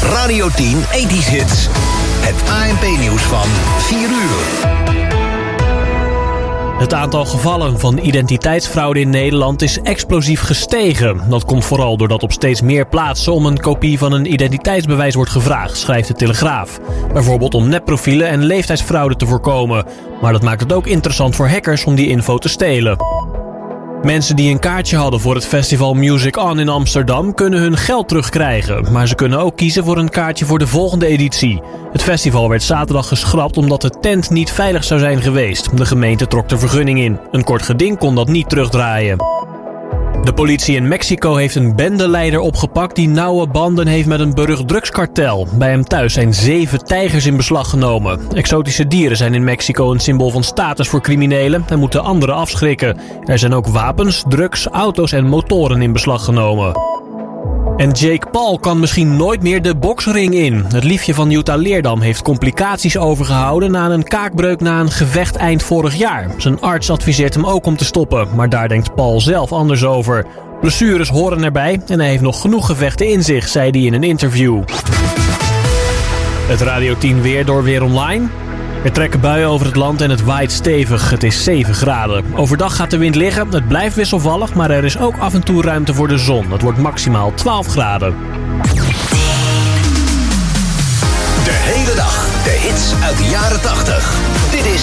Radio 10 80's Hits. Het ANP-nieuws van 4 uur. Het aantal gevallen van identiteitsfraude in Nederland is explosief gestegen. Dat komt vooral doordat op steeds meer plaatsen om een kopie van een identiteitsbewijs wordt gevraagd, schrijft de Telegraaf. Bijvoorbeeld om nepprofielen en leeftijdsfraude te voorkomen. Maar dat maakt het ook interessant voor hackers om die info te stelen. Mensen die een kaartje hadden voor het festival Music On in Amsterdam kunnen hun geld terugkrijgen. Maar ze kunnen ook kiezen voor een kaartje voor de volgende editie. Het festival werd zaterdag geschrapt omdat de tent niet veilig zou zijn geweest. De gemeente trok de vergunning in. Een kort geding kon dat niet terugdraaien. De politie in Mexico heeft een bendeleider opgepakt die nauwe banden heeft met een berucht drugskartel. Bij hem thuis zijn 7 tijgers in beslag genomen. Exotische dieren zijn in Mexico een symbool van status voor criminelen en moeten anderen afschrikken. Er zijn ook wapens, drugs, auto's en motoren in beslag genomen. En Jake Paul kan misschien nooit meer de boksring in. Het liefje van Jutta Leerdam heeft complicaties overgehouden na een kaakbreuk na een gevecht eind vorig jaar. Zijn arts adviseert hem ook om te stoppen, maar daar denkt Paul zelf anders over. Blessures horen erbij en hij heeft nog genoeg gevechten in zich, zei hij in een interview. Het Radio 10 weer door Weer Online. Er trekken buien over het land en het waait stevig. Het is 7 graden. Overdag gaat de wind liggen. Het blijft wisselvallig, maar er is ook af en toe ruimte voor de zon. Het wordt maximaal 12 graden. De hele dag de hits uit de jaren 80,